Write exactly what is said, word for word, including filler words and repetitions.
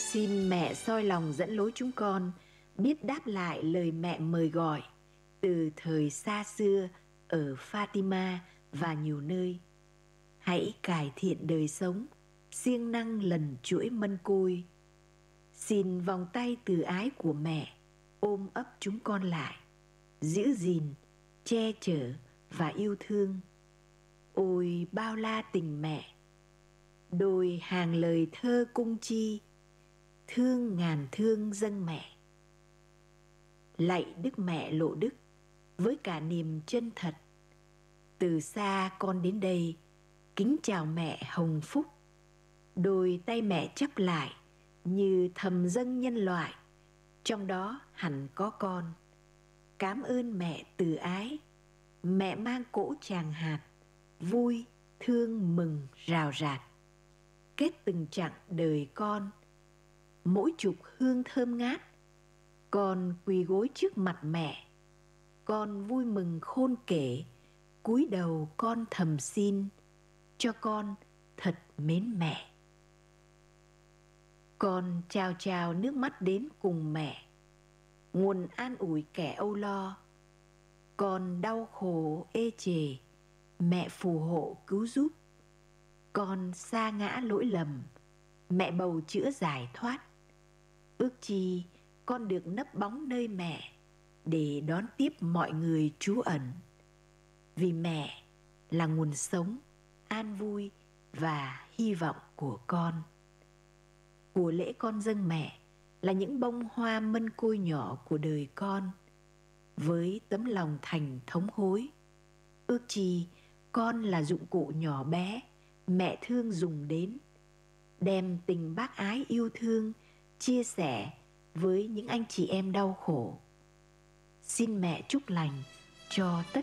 Xin mẹ soi lòng dẫn lối chúng con biết đáp lại lời mẹ mời gọi từ thời xa xưa ở Fatima và nhiều nơi. Hãy cải thiện đời sống, siêng năng lần chuỗi mân côi. Xin vòng tay từ ái của mẹ ôm ấp chúng con lại, giữ gìn, che chở và yêu thương. Ôi bao la tình mẹ, đôi hàng lời thơ cung chi, thương ngàn thương dâng mẹ. Lạy Đức Mẹ Lộ Đức với cả niềm chân thật, từ xa con đến đây kính chào mẹ hồng phúc. Đôi tay mẹ chắp lại như thầm dâng nhân loại, trong đó hẳn có con. Cám ơn mẹ từ ái, mẹ mang cỗ tràng hạt, vui, thương, mừng, rào rạt. Kết từng chặng đời con, mỗi chục hương thơm ngát, con quỳ gối trước mặt mẹ. Con vui mừng khôn kể, cúi đầu con thầm xin, cho con thật mến mẹ. Con trao trao nước mắt đến cùng mẹ, nguồn an ủi kẻ âu lo. Con đau khổ ê chề, mẹ phù hộ cứu giúp. Con sa ngã lỗi lầm, mẹ bầu chữa giải thoát. Ước chi con được nấp bóng nơi mẹ, để đón tiếp mọi người trú ẩn. Vì mẹ là nguồn sống, an vui và hy vọng của con. Của lễ con dâng mẹ là những bông hoa mân côi nhỏ của đời con, với tấm lòng thành thống hối. Ước chi con là dụng cụ nhỏ bé mẹ thương dùng đến, đem tình bác ái yêu thương chia sẻ với những anh chị em đau khổ. Xin mẹ chúc lành cho tất